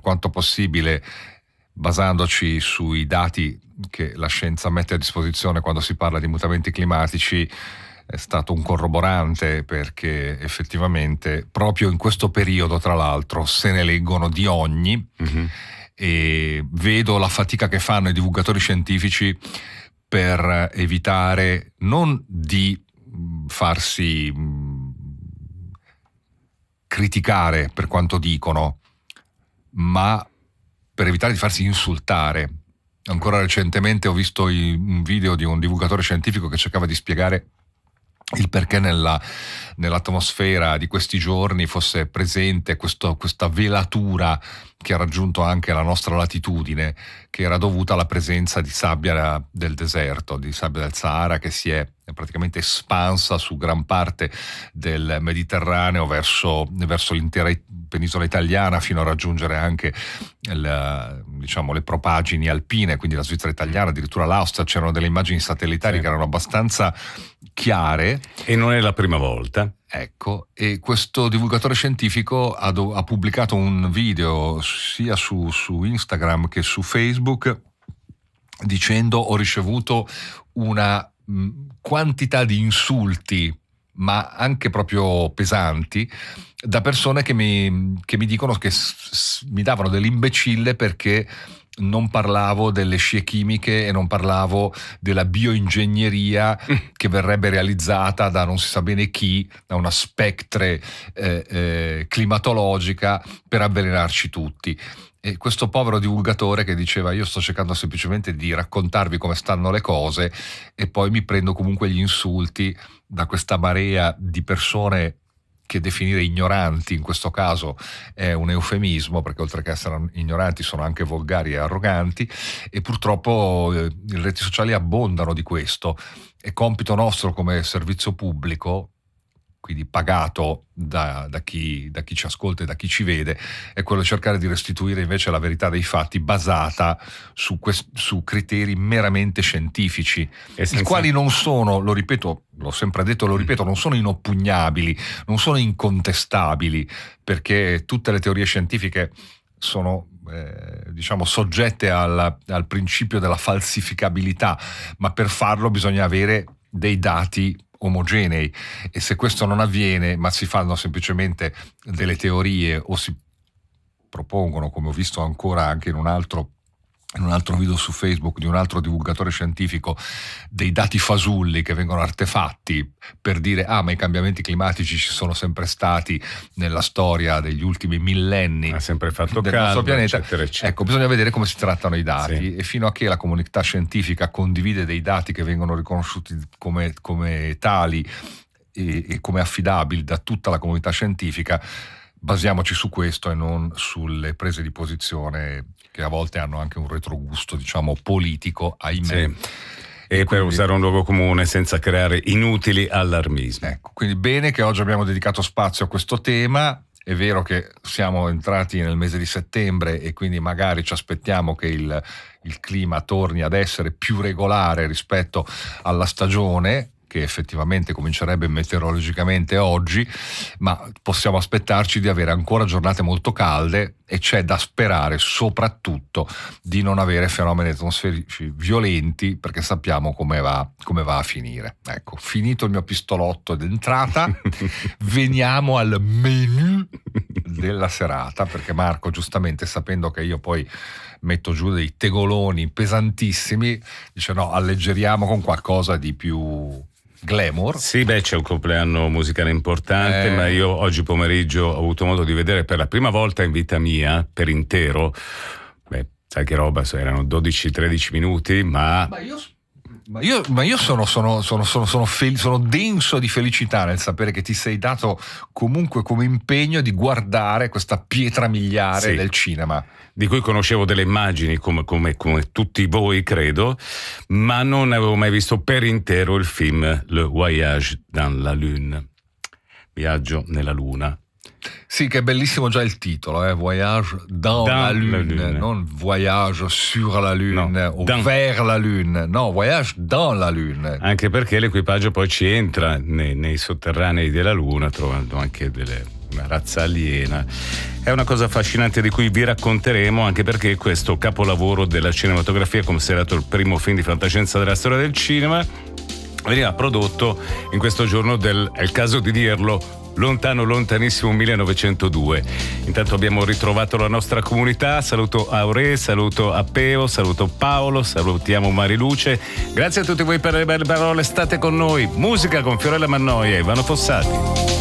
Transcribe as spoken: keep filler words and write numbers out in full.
quanto possibile, basandoci sui dati che la scienza mette a disposizione quando si parla di mutamenti climatici, è stato un corroborante, perché effettivamente proprio in questo periodo, tra l'altro, se ne leggono di ogni, mm-hmm. e vedo la fatica che fanno i divulgatori scientifici per evitare non di farsi criticare per quanto dicono, ma per evitare di farsi insultare. Ancora recentemente ho visto un video di un divulgatore scientifico che cercava di spiegare il perché nella, nell'atmosfera di questi giorni fosse presente questo, questa velatura che ha raggiunto anche la nostra latitudine, che era dovuta alla presenza di sabbia del deserto, di sabbia del Sahara, che si è praticamente espansa su gran parte del Mediterraneo verso, verso l'intera penisola italiana, fino a raggiungere anche il, diciamo, le propagini alpine, quindi la Svizzera italiana, addirittura l'Austria. C'erano delle immagini satellitari sì. che erano abbastanza chiare. E non è la prima volta. Ecco, e questo divulgatore scientifico ha, do, ha pubblicato un video sia su, su Instagram che su Facebook dicendo: ho ricevuto una mh, quantità di insulti, ma anche proprio pesanti, da persone che mi, che mi dicono che s, s, mi davano dell'imbecille perché non parlavo delle scie chimiche e non parlavo della bioingegneria che verrebbe realizzata da non si sa bene chi, da una spectre eh, eh, climatologica per avvelenarci tutti. E questo povero divulgatore che diceva: io sto cercando semplicemente di raccontarvi come stanno le cose, e poi mi prendo comunque gli insulti da questa marea di persone che definire ignoranti in questo caso è un eufemismo, perché oltre che essere ignoranti sono anche volgari e arroganti, e purtroppo eh, le reti sociali abbondano di questo. È compito nostro come servizio pubblico, quindi pagato da, da, chi, da chi ci ascolta e da chi ci vede, è quello di cercare di restituire invece la verità dei fatti basata su, quest, su criteri meramente scientifici, senza... i quali non sono, lo ripeto, l'ho sempre detto e lo ripeto, non sono inoppugnabili, non sono incontestabili, perché tutte le teorie scientifiche sono eh, diciamo soggette al, al principio della falsificabilità, ma per farlo bisogna avere dei dati omogenei, e se questo non avviene, ma si fanno semplicemente delle teorie o si propongono, come ho visto ancora anche in un altro in un altro video su Facebook di un altro divulgatore scientifico, dei dati fasulli che vengono artefatti per dire: ah, ma i cambiamenti climatici ci sono sempre stati nella storia degli ultimi millenni, ha sempre fatto del caldo, nostro pianeta, eccetera, eccetera. Ecco, bisogna vedere come si trattano i dati, sì. e fino a che la comunità scientifica condivide dei dati che vengono riconosciuti come, come tali e, e come affidabili da tutta la comunità scientifica, basiamoci su questo e non sulle prese di posizione che a volte hanno anche un retrogusto, diciamo, politico, ahimè. Sì. E, e per quindi, usare un luogo comune senza creare inutili allarmismi. Ecco, quindi bene che oggi abbiamo dedicato spazio a questo tema. È vero che siamo entrati nel mese di settembre e quindi magari ci aspettiamo che il, il clima torni ad essere più regolare rispetto alla stagione, che effettivamente comincerebbe meteorologicamente oggi, ma possiamo aspettarci di avere ancora giornate molto calde, e c'è da sperare soprattutto di non avere fenomeni atmosferici violenti, perché sappiamo come va, come va a finire. Ecco, finito il mio pistolotto d'entrata, veniamo al menù della serata, perché Marco, giustamente, sapendo che io poi metto giù dei tegoloni pesantissimi, dice: no, alleggeriamo con qualcosa di più glamour. Sì, beh, c'è un compleanno musicale importante, eh... ma io oggi pomeriggio ho avuto modo di vedere per la prima volta in vita mia, per intero, beh, sai che roba, erano dodici tredici minuti, ma... ma io... Ma io, ma io sono, sono, sono, sono, sono, fel- sono denso di felicità nel sapere che ti sei dato comunque come impegno di guardare questa pietra miliare sì. del cinema. Di cui conoscevo delle immagini come, come, come tutti voi, credo, ma non avevo mai visto per intero il film Le Voyage dans la Lune, Viaggio nella Luna. Sì, che è bellissimo già il titolo, eh? Voyage dans, dans la, lune, la Lune, non Voyage sur la Lune, no, o dans. vers la Lune, no, Voyage dans la Lune. Anche perché l'equipaggio poi ci entra nei, nei sotterranei della Luna, trovando anche delle una razza aliena. È una cosa affascinante di cui vi racconteremo, anche perché questo capolavoro della cinematografia, considerato il primo film di fantascienza della storia del cinema, veniva prodotto in questo giorno del, è il caso di dirlo, lontano lontanissimo millenovecentodue. Intanto abbiamo ritrovato la nostra comunità. Saluto Aure, saluto Appeo, saluto Paolo, salutiamo Mariluce. Grazie a tutti voi per le belle parole, state con noi. Musica con Fiorella Mannoia e Ivano Fossati.